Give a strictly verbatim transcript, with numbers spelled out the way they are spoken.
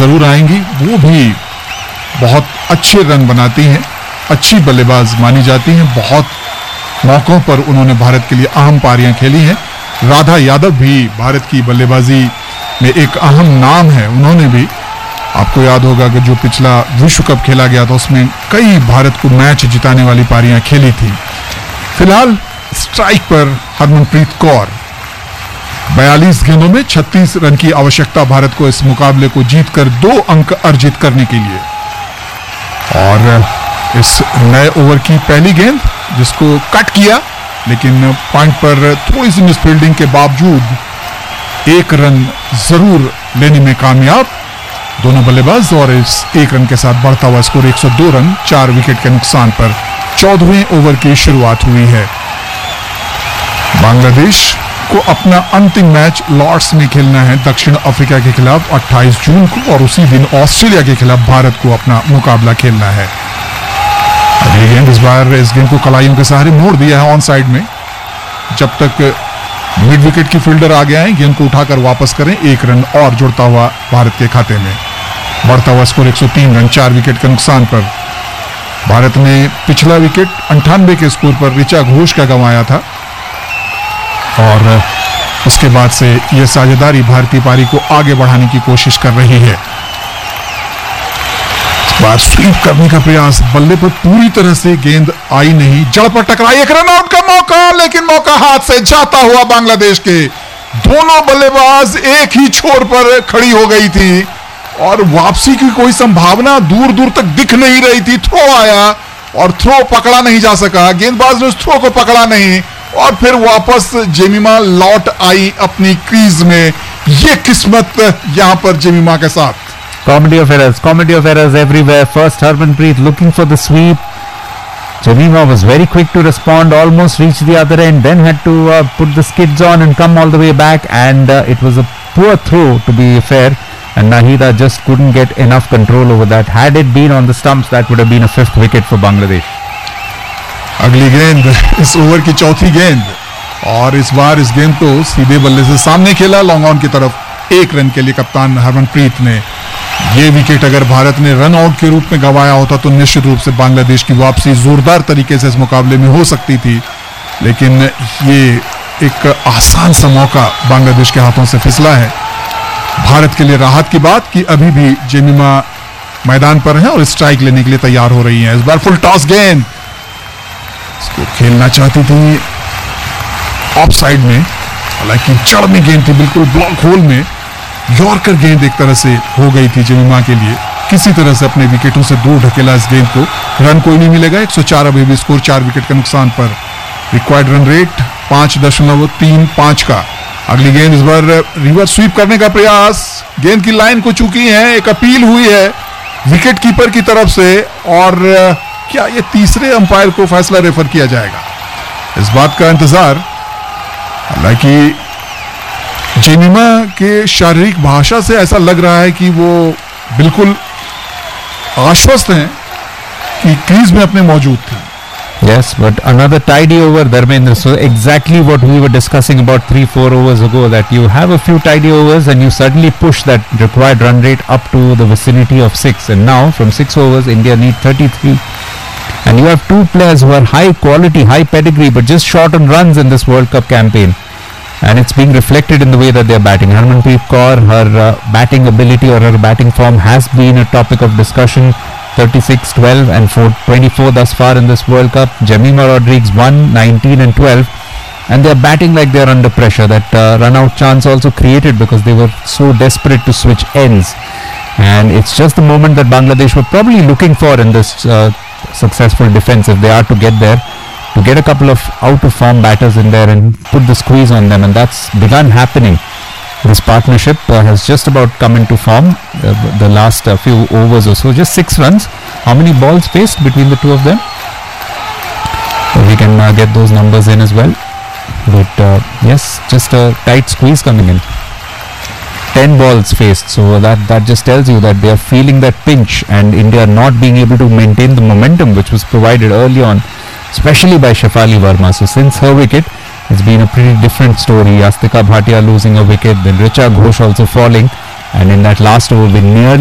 जरूर आएंगी। वो भी बहुत अच्छे रन बनाती हैं, अच्छी बल्लेबाज मानी जाती हैं। बहुत मौकों पर उन्होंने भारत के लिए अहम पारियां खेली हैं। राधा यादव भी भारत की बल्लेबाजी में एक अहम नाम है। उन्होंने भी, आपको याद होगा कि जो पिछला विश्व कप खेला गया था उसमें कई भारत को मैच जिताने वाली पारियां खेली थी। फिलहाल स्ट्राइक पर हरमनप्रीत कौर। बयालीस गेंदों में छत्तीस रन की आवश्यकता भारत को इस मुकाबले को जीतकर दो अंक अर्जित करने के लिए। और इस नए ओवर की पहली गेंद जिसको कट किया, लेकिन पॉइंट पर थोड़ी सी मिसफील्डिंग के बावजूद एक रन जरूर लेने में कामयाब दोनों बल्लेबाज। और इस एक रन के साथ बढ़ता हुआ स्कोर एक सौ दो रन, चार विकेट के नुकसान पर चौदहवें ओवर की शुरुआत हुई है। बांग्लादेश को अपना अंतिम मैच लॉर्ड्स में खेलना है दक्षिण अफ्रीका के खिलाफ अट्ठाईस जून को, और उसी दिन ऑस्ट्रेलिया के खिलाफ भारत को अपना मुकाबला खेलना है। अगली गेंद, इस बार इस गेंद को कलाइयों के सहारे मोड़ दिया है ऑन साइड में। जब तक मिड विकेट की फील्डर आ गया है, गेंद को उठाकर वापस करें, एक रन और जुड़ता हुआ भारत के खाते में। बढ़ता हुआ स्कोर एक सौ तीन रन, चार विकेट के नुकसान पर। भारत ने पिछला विकेट अंठानवे के स्कोर पर ऋचा घोष का गंवाया था, और उसके बाद से यह साझेदारी भारतीय पारी को आगे बढ़ाने की कोशिश कर रही है। इस बार स्वीप करने का प्रयास, बल्ले पर पूरी तरह से गेंद आई नहीं, जड़ पर टकराई, एक रन आउट का मौका, लेकिन मौका हाथ से जाता हुआ बांग्लादेश के दोनों बल्लेबाज एक ही छोर पर खड़ी हो गई थी और वापसी की कोई संभावना दूर दूर तक दिख नहीं रही थी। थ्रो आया और थ्रो पकड़ा नहीं जा सका, गेंदबाज ने उस थ्रो को पकड़ा नहीं, और फिर वापस जेमिमा लौट आई अपनी क्रीज में। ये किस्मत यहां पर जेमिमा के साथ। Comedy of errors, comedy of errors everywhere. First Harmanpreet looking for the sweep. Jemima was very quick to respond, almost reached the other end, then had to uh, put the skids on and come all the way back, and uh, it was a poor throw to be fair, and Nahida just couldn't get enough control over that. Had it been on the stumps, that would have been a fifth wicket for Bangladesh. अगली गेंद, इस over की चौथी गेंद, और इस बार इस गेंद को सीधे बल्ले से सामने खेला लॉन्ग ऑन की तरफ, एक रन के लिए कप्तान हरमनप्रीत ने। ये विकेट अगर भारत ने रन आउट के रूप में गंवाया होता तो निश्चित रूप से बांग्लादेश की वापसी जोरदार तरीके से इस मुकाबले में हो सकती थी, लेकिन ये एक आसान सा मौका बांग्लादेश के हाथों से फिसला है। भारत के लिए राहत की बात कि अभी भी जेमिमा मैदान पर है और स्ट्राइक लेने के लिए तैयार हो रही है। इस बार फुल टॉस गेंद, इसको खेलना चाहती थी ऑफ साइड में, हालांकि जड़ में गेंद थी, बिल्कुल ब्लॉक होल में। यॉर्कर गेंद एक तरह से हो गई थी जेमिमा के लिए, किसी तरह से अपने विकेटों से दूर ढकेला इस गेंद को। रन कोई नहीं मिलेगा, एक सौ चार अभी भी स्कोर, चार विकेट के नुकसान पर। रिक्वायर्ड रन रेट पांच दशमलव तीन पांच का। अगली गेंद, इस बार रिवर्स स्वीप करने का प्रयास, गेंद की लाइन को चुकी है, एक अपील हुई है विकेट कीपर की तरफ से, और क्या ये तीसरे अंपायर को फैसला रेफर किया जाएगा, इस बात का इंतजार। हालांकि जेमिमा के शारीरिक भाषा से ऐसा लग रहा है कि वो बिल्कुल आश्वस्त हैं कि क्रीज में अपने मौजूद थे। Yes, but another tidy over, Dharmendra. So exactly what we were discussing about three, four overs ago, that you have a few tidy overs and you suddenly push that required run rate up to the vicinity of six. And now from six overs, India need thirty-three. And you have two players who are high quality, high pedigree, but just short on runs in this World Cup campaign. And it's being reflected in the way that they're batting. Harmanpreet Kaur, her uh, batting ability or her batting form has been a topic of discussion. thirty-six, twelve and four, twenty-four thus far in this World Cup. Jemima Rodrigues one, nineteen and twelve. And they're batting like they're under pressure. That uh, run out chance also created because they were so desperate to switch ends. And it's just the moment that Bangladesh were probably looking for in this uh, successful defense, if they are to get there, to get a couple of out of form batters in there and put the squeeze on them, and that's begun happening. This partnership uh, has just about come into form uh, the last uh, few overs or so. Just six runs. How many balls faced between the two of them? So we can uh, get those numbers in as well. But uh, yes, just a tight squeeze coming in. ten balls faced, so that that just tells you that they are feeling that pinch, and India not being able to maintain the momentum which was provided early on, especially by Shefali Verma. So since her wicket, it's been a pretty different story. Astika Bhatia losing a wicket, then Richa Ghosh also falling, and in that last over we nearly